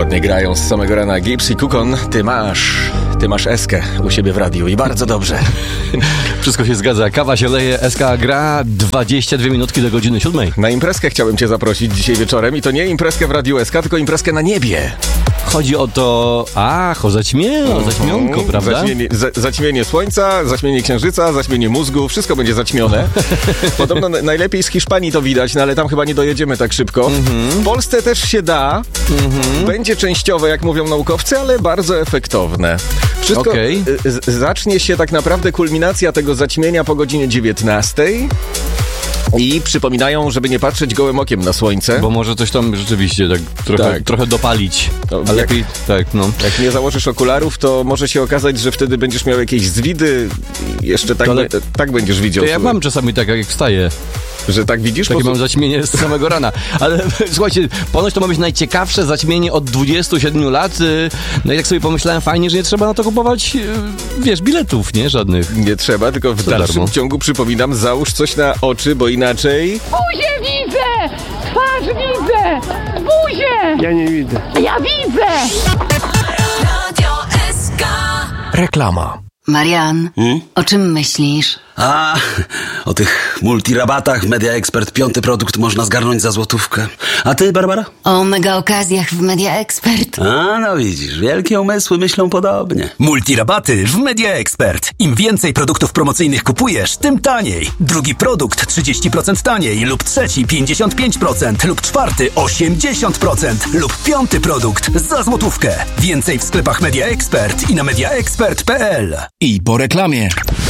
ładnie grają z samego rana. Gibbs i Kukon, ty masz Eskę u siebie w radiu i bardzo dobrze. Wszystko się zgadza. Kawa się leje, SK gra 22 minutki do godziny 7. Na imprezkę chciałem cię zaprosić dzisiaj wieczorem i to nie imprezkę w Radiu SK, tylko imprezkę na niebie. Chodzi o to, o zaćmionko, prawda? Zaćmienie słońca, zaćmienie księżyca, zaćmienie mózgu, wszystko będzie zaćmione. Podobno najlepiej z Hiszpanii to widać, no ale tam chyba nie dojedziemy tak szybko. W Polsce też się da. Będzie częściowe, jak mówią naukowcy, ale bardzo efektowne. Wszystko zacznie się tak naprawdę kulminacja tego zaćmienia po godzinie 19. I przypominają, żeby nie patrzeć gołym okiem na słońce. Bo może coś tam rzeczywiście trochę dopalić. Ale jak nie założysz okularów, to może się okazać, że wtedy będziesz miał jakieś zwidy. Jeszcze tak będziesz widział. To ja mam czasami tak, jak wstaję. Że tak widzisz? Takie mam zaćmienie z samego rana. Ale słuchajcie, ponoć to ma być najciekawsze zaćmienie od 27 lat. No i tak sobie pomyślałem, fajnie, że nie trzeba na to kupować, biletów, nie? Żadnych. Nie trzeba, tylko w dalszym ciągu przypominam, załóż coś na oczy, bo inaczej... Buzię widzę! Twarz widzę! Buzię! Ja nie widzę. Ja widzę! Radio SK. Reklama. Marian, o czym myślisz? O tych multirabatach Media Expert 5. produkt można zgarnąć za złotówkę. A ty, Barbara? O mega okazjach w Media Expert. No widzisz, wielkie umysły myślą podobnie. Multirabaty w Media Expert. Im więcej produktów promocyjnych kupujesz, tym taniej. Drugi produkt 30% taniej lub trzeci 55% lub czwarty 80% lub 5. produkt za złotówkę. Więcej w sklepach Media Expert i na mediaexpert.pl. I po reklamie.